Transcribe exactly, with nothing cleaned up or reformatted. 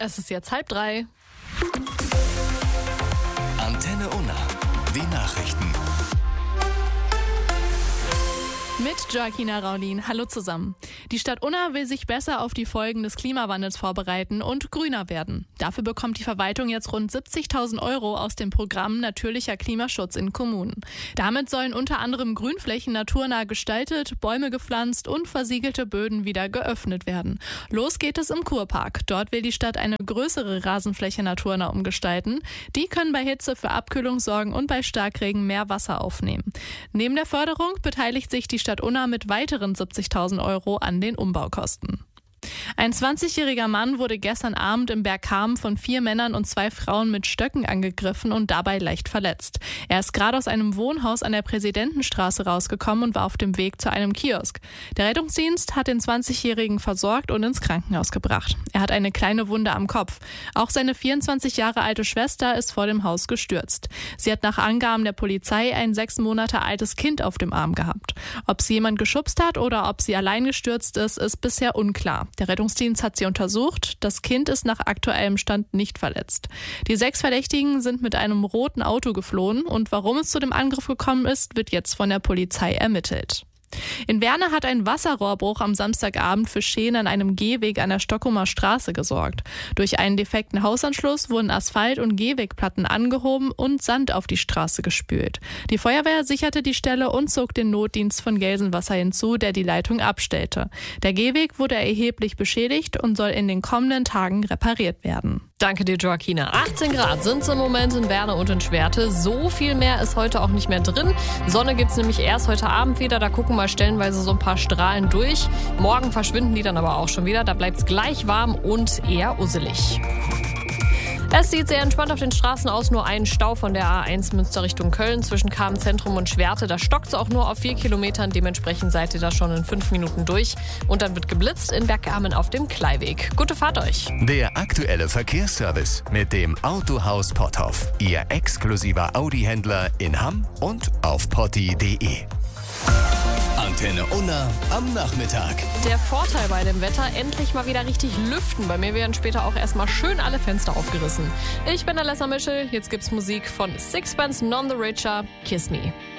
Es ist jetzt halb drei. Antenne Unna, die Nachrichten. Mit Joaquina Raulin. Hallo zusammen. Die Stadt Unna will sich besser auf die Folgen des Klimawandels vorbereiten und grüner werden. Dafür bekommt die Verwaltung jetzt rund siebzigtausend Euro aus dem Programm Natürlicher Klimaschutz in Kommunen. Damit sollen unter anderem Grünflächen naturnah gestaltet, Bäume gepflanzt und versiegelte Böden wieder geöffnet werden. Los geht es im Kurpark. Dort will die Stadt eine größere Rasenfläche naturnah umgestalten. Die können bei Hitze für Abkühlung sorgen und bei Starkregen mehr Wasser aufnehmen. Neben der Förderung beteiligt sich die Stadt Unna mit weiteren siebzigtausend Euro an den Umbaukosten. Ein zwanzigjähriger Mann wurde gestern Abend im Bergkamen von vier Männern und zwei Frauen mit Stöcken angegriffen und dabei leicht verletzt. Er ist gerade aus einem Wohnhaus an der Präsidentenstraße rausgekommen und war auf dem Weg zu einem Kiosk. Der Rettungsdienst hat den zwanzigjährigen versorgt und ins Krankenhaus gebracht. Er hat eine kleine Wunde am Kopf. Auch seine vierundzwanzig Jahre alte Schwester ist vor dem Haus gestürzt. Sie hat nach Angaben der Polizei ein sechs Monate altes Kind auf dem Arm gehabt. Ob sie jemand geschubst hat oder ob sie allein gestürzt ist, ist bisher unklar. Der Rettungsdienst hat sie untersucht. Das Kind ist nach aktuellem Stand nicht verletzt. Die sechs Verdächtigen sind mit einem roten Auto geflohen und warum es zu dem Angriff gekommen ist, wird jetzt von der Polizei ermittelt. In Werne hat ein Wasserrohrbruch am Samstagabend für Schäden an einem Gehweg an der Stockholmer Straße gesorgt. Durch einen defekten Hausanschluss wurden Asphalt- und Gehwegplatten angehoben und Sand auf die Straße gespült. Die Feuerwehr sicherte die Stelle und zog den Notdienst von Gelsenwasser hinzu, der die Leitung abstellte. Der Gehweg wurde erheblich beschädigt und soll in den kommenden Tagen repariert werden. Danke dir, Joaquina. achtzehn Grad sind es im Moment in Werne und in Schwerte. So viel mehr ist heute auch nicht mehr drin. Sonne gibt's nämlich erst heute Abend wieder. Da gucken mal stellenweise so ein paar Strahlen durch. Morgen verschwinden die dann aber auch schon wieder. Da bleibt's gleich warm und eher usselig. Es sieht sehr entspannt auf den Straßen aus, nur ein Stau von der A eins Münster Richtung Köln zwischen Kamen-Zentrum und Schwerte. Da stockt es auch nur auf vier Kilometern, dementsprechend seid ihr da schon in fünf Minuten durch. Und dann wird geblitzt in Bergkamen auf dem Kleiweg. Gute Fahrt euch! Der aktuelle Verkehrsservice mit dem Autohaus Potthoff. Ihr exklusiver Audi-Händler in Hamm und auf potti punkt de. Antenne Unna am Nachmittag. Der Vorteil bei dem Wetter, endlich mal wieder richtig lüften. Bei mir werden später auch erstmal schön alle Fenster aufgerissen. Ich bin Alessa Mischel, jetzt gibt's Musik von Sixpence None the Richer, Kiss Me.